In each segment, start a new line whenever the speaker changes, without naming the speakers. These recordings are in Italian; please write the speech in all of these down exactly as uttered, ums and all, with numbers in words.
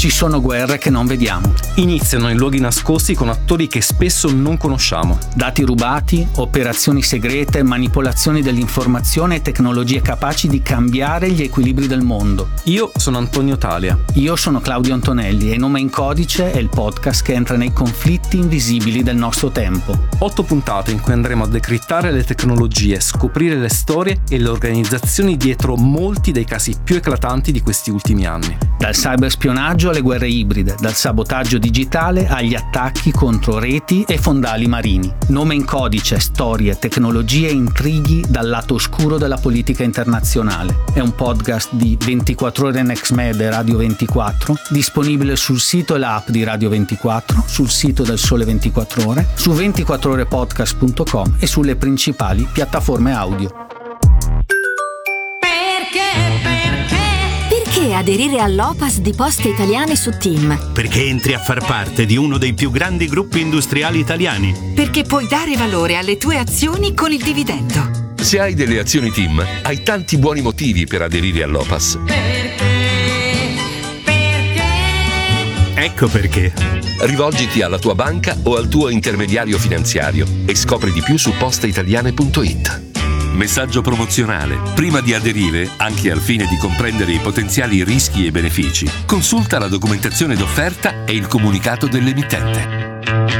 Ci sono guerre che non vediamo.
Iniziano in luoghi nascosti con attori che spesso non conosciamo.
Dati rubati, operazioni segrete, manipolazioni dell'informazione e tecnologie capaci di cambiare gli equilibri del mondo.
Io sono Antonio Talia.
Io sono Claudio Antonelli e Nome in Codice è il podcast che entra nei conflitti invisibili del nostro tempo.
Otto puntate in cui andremo a decrittare le tecnologie, scoprire le storie e le organizzazioni dietro molti dei casi più eclatanti di questi ultimi anni.
Dal cyberspionaggio alle guerre ibride, dal sabotaggio digitale agli attacchi contro reti e fondali marini. Nome in Codice, storie, tecnologie e intrighi dal lato oscuro della politica internazionale. È un podcast di ventiquattro ore NextMed e Radio ventiquattro, disponibile sul sito e l'app di Radio ventiquattro, sul sito del Sole ventiquattro Ore, su ventiquattro ore podcast punto com e sulle principali piattaforme audio.
Perché aderire all'O P A S di Poste Italiane su TIM?
Perché entri a far parte di uno dei più grandi gruppi industriali italiani.
Perché puoi dare valore alle tue azioni con il dividendo.
Se hai delle azioni TIM, hai tanti buoni motivi per aderire all'O P A S.
Perché? Perché?
Ecco perché.
Rivolgiti alla tua banca o al tuo intermediario finanziario e scopri di più su posteitaliane punto it.
Messaggio promozionale. Prima di aderire, anche al fine di comprendere i potenziali rischi e benefici, consulta la documentazione d'offerta e il comunicato dell'emittente.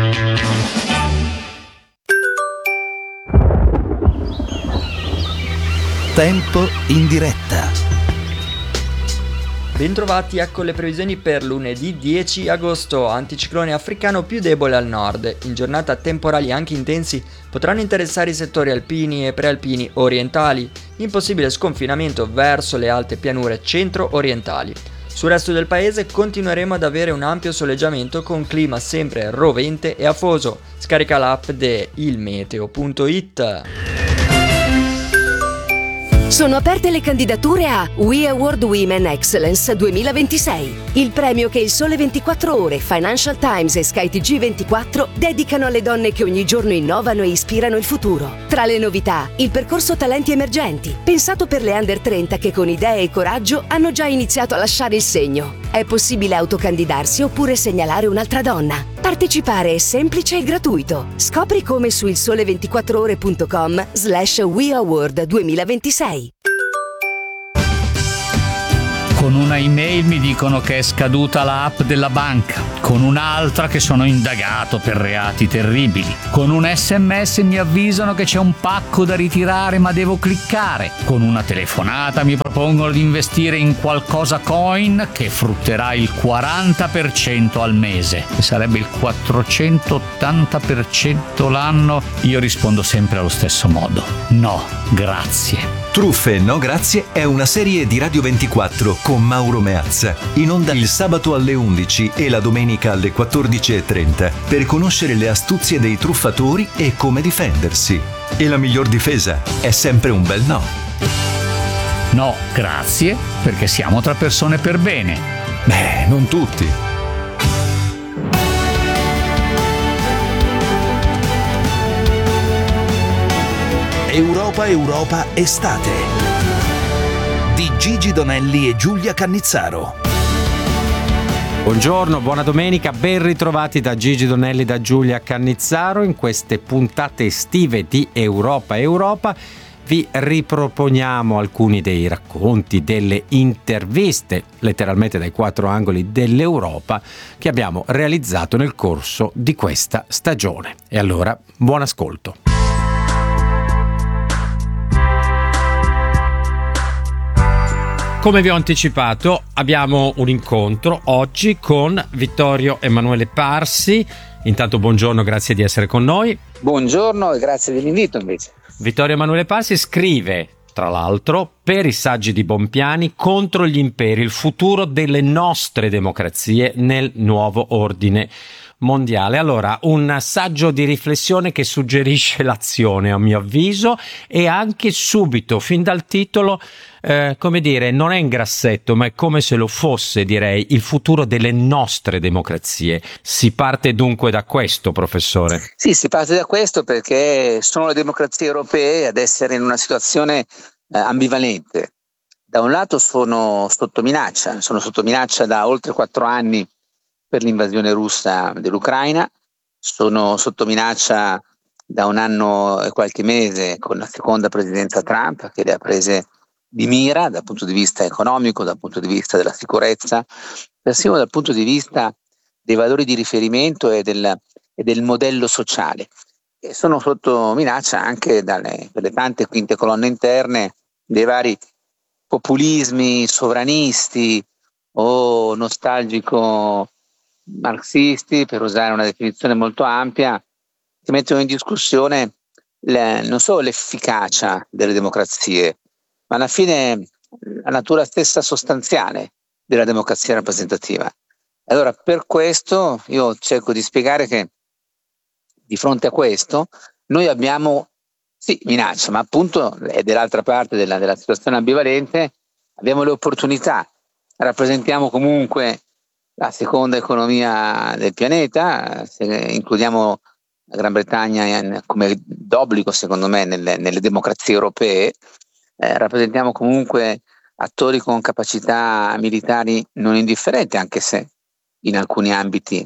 Tempo in diretta.
Bentrovati, ecco le previsioni per lunedì dieci agosto. Anticiclone africano più debole al nord. In giornata temporali anche intensi potranno interessare i settori alpini e prealpini orientali, in possibile sconfinamento verso le alte pianure centro-orientali. Sul resto del paese continueremo ad avere un ampio soleggiamento con clima sempre rovente e afoso. Scarica l'app di il meteo punto it.
Sono aperte le candidature a We Award Women Excellence duemilaventisei, il premio che il Sole ventiquattro Ore, Financial Times e Sky T G ventiquattro dedicano alle donne che ogni giorno innovano e ispirano il futuro. Tra le novità, il percorso Talenti Emergenti, pensato per le under trenta che con idee e coraggio hanno già iniziato a lasciare il segno. È possibile autocandidarsi oppure segnalare un'altra donna. Partecipare è semplice e gratuito. Scopri come su il sole ventiquattro ore punto com slash We Award duemilaventisei.
Con una email mi dicono che è scaduta l'app della banca, con un'altra che sono indagato per reati terribili, con un sms mi avvisano che c'è un pacco da ritirare ma devo cliccare, con una telefonata mi propongono di investire in qualcosa coin che frutterà il quaranta per cento al mese, che sarebbe il quattrocentottanta per cento l'anno. Io rispondo sempre allo stesso modo: no, grazie.
Truffe no grazie è una serie di Radio ventiquattro con Mauro Meazza, in onda il sabato alle undici e la domenica alle quattordici e trenta per conoscere le astuzie dei truffatori e come difendersi. E la miglior difesa è sempre un bel no.
No, grazie, perché siamo tra persone per bene.
Beh, non tutti. Europa Europa Estate di Gigi Donelli e Giulia Cannizzaro.
Buongiorno, buona domenica, ben ritrovati da Gigi Donelli e da Giulia Cannizzaro. In queste puntate estive di Europa Europa vi riproponiamo alcuni dei racconti, delle interviste, letteralmente dai quattro angoli dell'Europa, che abbiamo realizzato nel corso di questa stagione. E allora, buon ascolto. Come vi ho anticipato, abbiamo un incontro oggi con Vittorio Emanuele Parsi. Intanto buongiorno, grazie di essere con noi.
Buongiorno e grazie dell'invito invece.
Vittorio Emanuele Parsi scrive, tra l'altro, per i saggi di Bompiani, Contro gli imperi, il futuro delle nostre democrazie nel nuovo ordine mondiale. Allora, un saggio di riflessione che suggerisce l'azione, a mio avviso, e anche subito, fin dal titolo, eh, come dire, non è in grassetto, ma è come se lo fosse, direi, il futuro delle nostre democrazie. Si parte dunque da questo, professore?
Sì, si parte da questo perché sono le democrazie europee ad essere in una situazione eh, ambivalente. da un lato sono sotto minaccia, sono sotto minaccia da oltre quattro anni per l'invasione russa dell'Ucraina, sono sotto minaccia da un anno e qualche mese con la seconda presidenza Trump, che le ha prese di mira dal punto di vista economico, dal punto di vista della sicurezza, persino dal punto di vista dei valori di riferimento e del, e del modello sociale. E sono sotto minaccia anche dalle, per le tante quinte colonne interne dei vari populismi sovranisti o nostalgico marxisti, per usare una definizione molto ampia, che mettono in discussione le, non solo l'efficacia delle democrazie, ma alla fine la natura stessa sostanziale della democrazia rappresentativa. Allora, per questo io cerco di spiegare che di fronte a questo noi abbiamo, sì, minaccia, ma appunto è dell'altra parte della, della situazione ambivalente, abbiamo le opportunità, rappresentiamo comunque la seconda economia del pianeta, se includiamo la Gran Bretagna come d'obbligo secondo me nelle, nelle democrazie europee, eh, rappresentiamo comunque attori con capacità militari non indifferenti, anche se in alcuni ambiti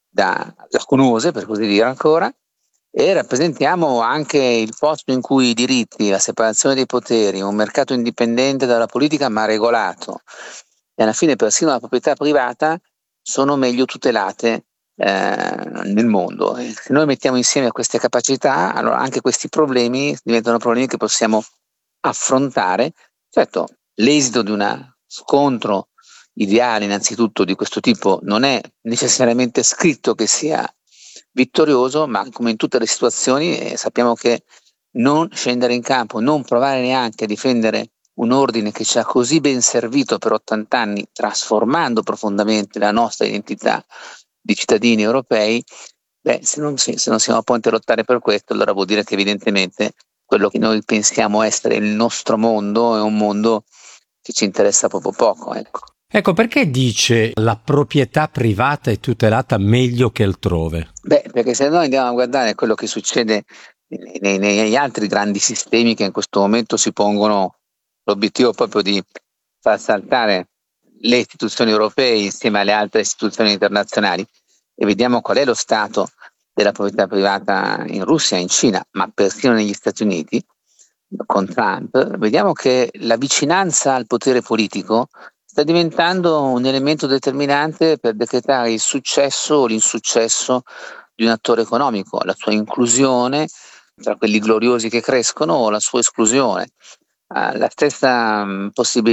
da lacunose, per così dire ancora, e rappresentiamo anche il posto in cui i diritti, la separazione dei poteri, un mercato indipendente dalla politica ma regolato, e alla fine persino la proprietà privata sono meglio tutelate eh, nel mondo. E se noi mettiamo insieme queste capacità, allora anche questi problemi diventano problemi che possiamo affrontare. Certo, l'esito di uno scontro ideale innanzitutto di questo tipo non è necessariamente scritto che sia vittorioso, ma come in tutte le situazioni eh, sappiamo che non scendere in campo, non provare neanche a difendere un ordine che ci ha così ben servito per ottanta anni, trasformando profondamente la nostra identità di cittadini europei, beh, se non, se non siamo pronti a lottare per questo, allora vuol dire che evidentemente quello che noi pensiamo essere il nostro mondo è un mondo che ci interessa proprio poco, ecco.
Ecco, perché dice la proprietà privata è tutelata meglio che altrove?
Beh, perché se noi andiamo a guardare quello che succede nei, nei, negli altri grandi sistemi che in questo momento si pongono l'obiettivo proprio di far saltare le istituzioni europee insieme alle altre istituzioni internazionali, e vediamo qual è lo stato della proprietà privata in Russia, in Cina, ma persino negli Stati Uniti, con Trump, vediamo che la vicinanza al potere politico sta diventando un elemento determinante per decretare il successo o l'insuccesso di un attore economico, la sua inclusione tra quelli gloriosi che crescono o la sua esclusione. La stessa possibilità